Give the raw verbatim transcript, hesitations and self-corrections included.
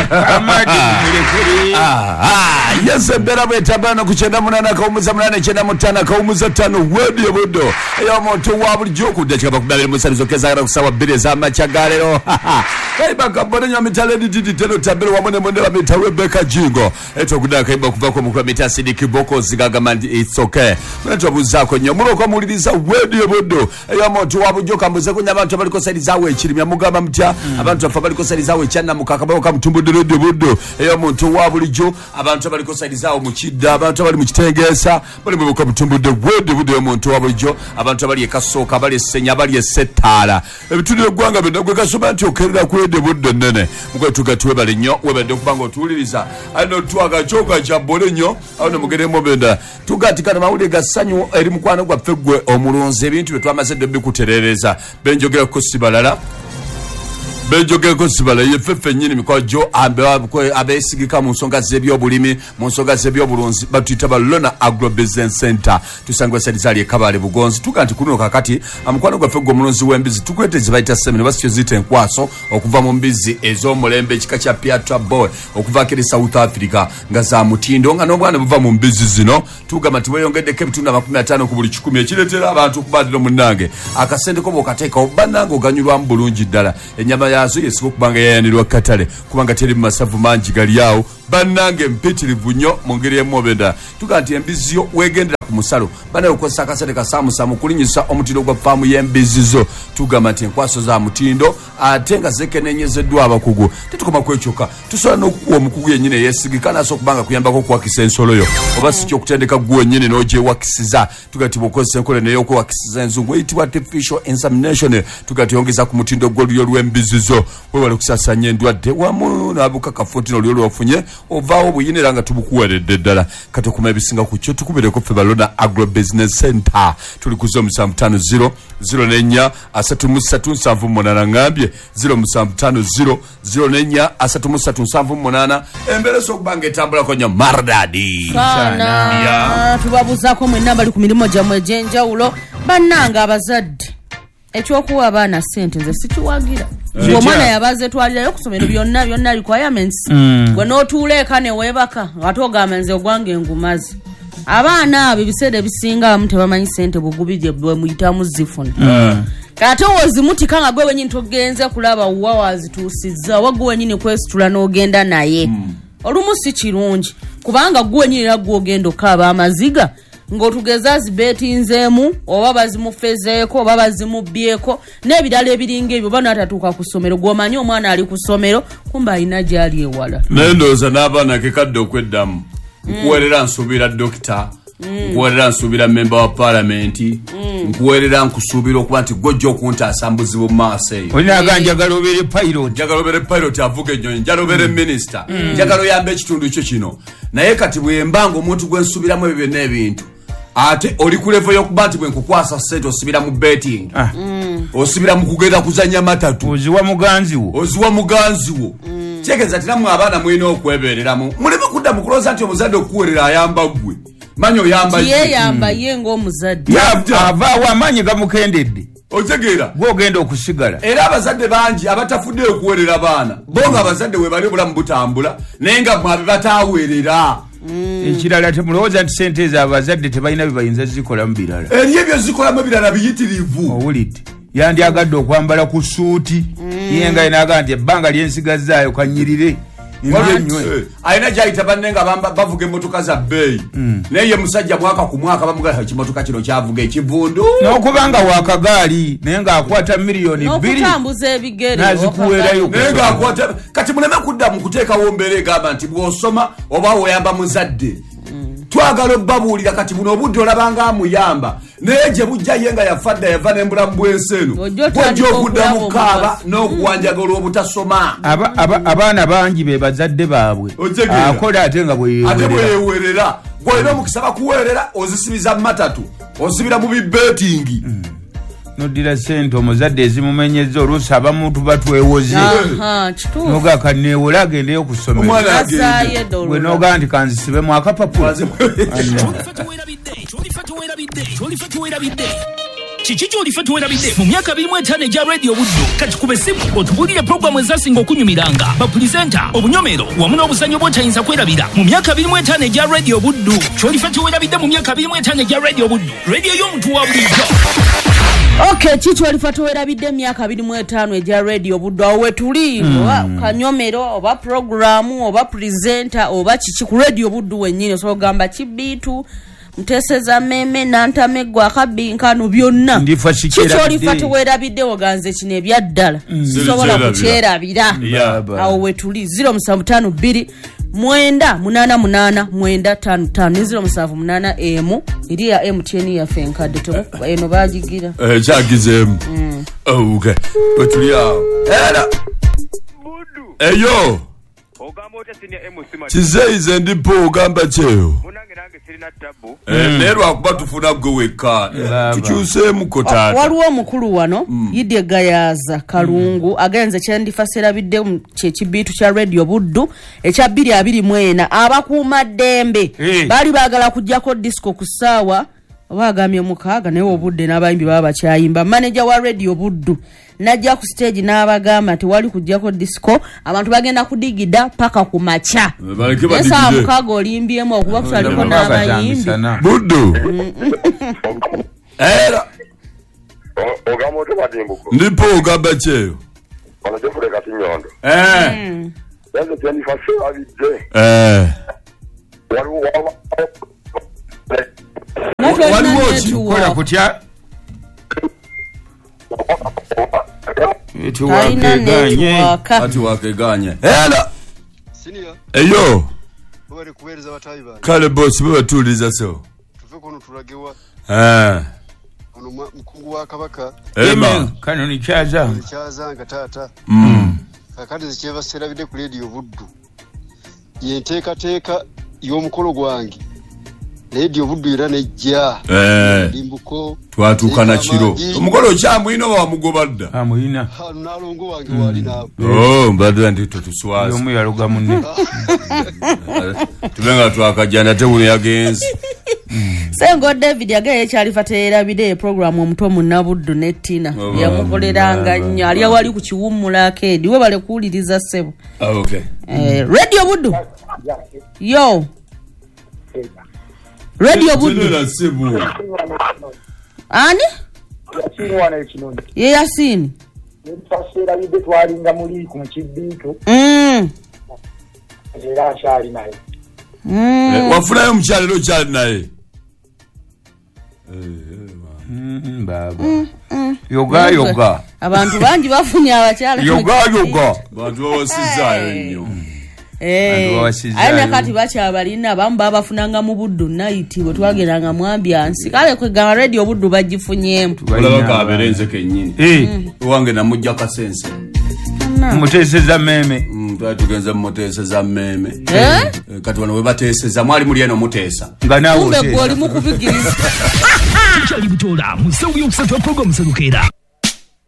amadi mulekere ah yes bera betabana ku chenda munana kawumuza munana chenda mutana kawumuza tano wedi obodo eyo moto wa buli joku dachika bakubabira musalizo kezagara kusawa bireza machagalero kaiba kabone nyamitale didi teno tabiro wamone monde wa mitawe beka jingo eto kudaka kaiba kuva ko mukura mitasidi kiboko zigagamandi it's okay mweto buzako nyomulo kwa muliriza wedi obodo eyo moto wa bujoka mbuze kunya abantu baliko side zawe chirimya mugaba mutya abantu afa baliko side zawe cyana mukakabako kamutumbu dedi obodo eyo moto wa bulijo abantu baliko side zawe mukidda abantu bali mukitengesa bali mu kamutumbu de wedi obodo eyo moto wa bulijo abantu bali ekasoka bali senya bali esetala ebitulire gwanga bedagwe kasoba nti okerera kwede budde nene mukwe tugatwe bali nnyo webedde kubanga otuliriza ano twaga choka cha bolenyo ano mugere mobenda tugatikana mawuli gasanyu eri mukwano gwa ffegwe omulunzi ebintu betwamaze debbi kuterereza benjogera ko sibalala benjogera ko sibala yefefe nyini mikwajo ambe abesigika mu nsonga zebyo bulimi mu nsonga zebyo bulunzi batuyita balona agro business center tusangwe sadizali ekabale bugonzi tukanti kuno kakati amukwano gwa ffegwe omulunzi w'embizi tukwete zibaita semene basyo zite enkwaso okuva mu mbizi ez'omulembe ekika kya Piatra Boy okuva kiri South Africa nga za mutindo nga n'obwana buva mu mbizi zino tugamba tiweyongedde kebitunda makumi atano ku buli kikumi ekireetera abantu okubadira munnange akasente ko bokateeka obannange oganyulwamu bulungi ddala ennyama yazo yesiko kubanga yayanirwa katale kubanga teri masavu mangi gali awo bannange mpitirivu nnyo mu ngeri y'emobenda tuganti embiziyo wegendera ku musalo banayo okozesa akasente ka samusamu kulinyisa omutindo gwa faamu y'embizizo tugamba nti enkwaso za mutindo ate nga zekenenyezeddwa abakugu tetukoma kwekyoka tusobola n'okukuwa omukugu yennyini eyeesigika naso okubanga kuyambako okuwakisa ensolo yo oba si kyokutendeka ggwe wennyini n'ogyewakisiza tugati bw'okozesa enkola n'ey'okuwakisiza enzungu eyitibwa artificial insemination tugati yongeza ku mutindo gw'olulyo lw'embizizo wewale okusasanya endwadde wamu n'abukakafu nti n'olulyo lwafunye ovaawo buyinira nga tubukuweredde ddala kati okuma ebisinga ku kyo tukubireko ffe balona agro business center tuli ku zo musanvu tano ziro ziro nenya asatu mu ssatu nsanvu mu munaana ngambye ziro musanvu tano ziro ziro nenya asatu mu ssatu nsanvu mu munaana embeera z'okubanga etambulako nnyo mardadi sana tubabuzaako mwenna bali ku mirimu gyammwe egy'enjawulo bannanga abazadde ekyokuwa abaana ssente nze sikiwagira omwana yabaze twalirayo ku ssomero byonna byonna requirements gwe n'otuula eka ne weebaka ate ogamba nze ogwange engumazi abaana abo ebiseera ebisinga abamu tebamanyi ssente bugubi gye bwemuyitamu zifuna kati owozimutika nga gwe wenyini togenze kulaba wa wazituusizza oba gwe wenyini kwesitula n'ogenda naye olumu si kirungi kubanga gwe wenyini era gwe ogenda okaaba amaziga ng'otugeza zibetinzeemu oba bazimufezeeko oba bazimubbyeko n'ebirala ebiringa ebyo oba n'atatuuka ku ssomero gw'omanyi omwana ali ku ssomero kumba alina gy'ali ewala naye ndowooza n'abaana kekadde okweddamu nkuweerera nsuubira dokita nkuweerera nsuubira memba wa paalamenti nkuweerera nkusuubira okuba nti gojja okuntaasa mbuzi bu maaso eyo olinaga njagala obeere pilot njagala obeere pilot avuga ennyonyi njagala obeere minisita njagala oyamba ekitundu kyo kino naye kati bwembanga omuntu gwe nsuubiramu ebyo byonna ebintu ate oli ku level y'okuba nti bwe nkukwasa ssente osibira mu betting osibira mu kugenda kuzanya matatu oziwa muganzi wo oziwa muganzi wo kyekeza tinamu abaana mwina okwebeereramu muleme kudda mu kulooza nti omuzadde okukuweerera ayamba ggwe manyi oyamba yeyamba ye ng'omuzadde avaawo amaanyi gamukendedde otegeera gw'ogenda okusigala era abazadde bangi abatafuddeyo okuweerera baana bo nga abazadde we bali obulamu butambula naye nga mwabe bataaweerera ekirala temulowooza nti sente ezo abazadde tebalina bye bayinza zikolamu birala eri ebyo zikolamu ebirala biyitirivu owulidde yandyagadde okwambala ku suuti ye nga yenaga nti ebbanga lyensigazaayo kanyirire alina gyayita banne nga bavuga emmotoka za bbeeyi naye ye musajja mwaka ku mwaka bamugaa ekimotoka kino kyavuga ekivundu n'okubanga waakagaali naye ng'akwata miliyoni bbiri n'okutambuza ebigere n'azikuweerayo naye ng'akwata kati muleme kudda mu kuteekawo mbeera egamba nti bw'osoma oba woyamba muzadde twagala obbabuulira kati buno obudde olabanga amuyamba naye gye bujja ye nga yafadda yava n'embulamu bw'ensi eno bwojja okuddamu kaaba n'okuwanjaga olw'obutasoma abaana bangi be bazadde baabwe akola ate nga bweyewerera gwolina omukisa bakuweerera ozisibiza mu matatu osibira mu bibetingi nodira sente omuzadde ezimumenyeza oluusi abamuntu batwewoze noga kaneewola agendeyo ku ssomero gwe noga nti kanzisibemu akapapula chichicho olifatu werabide mu myaka abiri mu etaano egya radio buddu kati kube simu otubulire programu ezasinga okunyumiranga bapulizenta obunyomero wamu n'obuzannyo bw'otayinza kwerabira mu myaka abiri mu etaano egya radio buddu kyolifatu werabide mu myaka abiri mu etaano egya radio buddu radio y'omuntu wa bulijjo. Okay, chicho walifatu werabide myaka abiri mu etaano egya radio buddu awo wetuli mm. kanyomero oba programu oba presenter oba chichi ku radio buddu wennyini so gamba kibitu mteseza meme nantame gwa kabinkano byonna chicho olifatu werabide oganze kine ebyaddala sobola kukyerabira awo wetuli zero seven five two mwenda munana munana mwenda tano tano zero musavu munana emu iri ya M T N ya fenkade to eno bajigira eh chagizemu mm. Oh okay wetuli awo era budu eyo ogamba ota sinia emu sima chizeize ndipo ogamba cheo munange nange sirina tabu eh lero akuba tufuna gwe weka tukyuse mukotata waliwo omukulu wano mm. yidye gayaza kalungu mm. agenze kyandifasera bidde mu kibitu kya radio buddu ekya bbiri abiri mwena abakuuma ddembe hey. bali bagala kujjako disco ku ssaawa bagamye mukaaga naye obudde n'abayimbi baba bakyayimba manager wa radio buddu najja ku stage n'abagamba ati wali kujjako disco abantu bagenda kudigida paka ku macha esa mukaaga olimbyemu okuba kusaliko n'abayimbi buddu era ogamba oti badimbuko ndipo ogamba kyeyo ono jefule kati nyondo eh yanze twenty-five abidde eh waliwo waliwo kikola kutya eti wakeganye ati wakeganye era senior eyo bari kubereza batayi bana kale boss baba tuliza so tuve kono turagewa eh ono mkungu wa kabaka ema kano ni kyaza ni kyaza nga tata mm kakati zicheva serabide ku radio buddu yenteka teka y'omukolo gwange radio buddu era nejja eh limbuko twatukana kiro omukolo kyamwe ino wa mugobadda amuyina nalongo wange wali na oh mbadde ndi tutuswaza yomu yaluga munne tubenga twakajjana tewuli yagenzi Sengo David yagaye kyalifatera bide program omuto mu Nabuddu ne Tina yamukoleranga nnyo ali wali ku kiwummula akedi we bale kuuliriza sebo okay eh radio buddu yo radio buddu ani ye Yasini fasera bide twalinga muri ku kibitu mm era shali naye mm wafurayo mchalero chali naye Mm, baba mm, yoga yoga abantu bangi bafunye abakyala yoga yoga bantu bawasizayo nnyo eh ayina kati bacha balina bamba bafunanga mu buddu night bwe twageranga mu ambiance kale kwe ga radio buddu bagifunyemu wala kaberenze kennyini eh wange namujja kasense muteseza meme mtwa tugenza muteseza meme eh kati wano we bateseza mwali muli eno mutesa nganawo kumbe goli mu kubigiriza Chali butola musawu yokusatu program serukera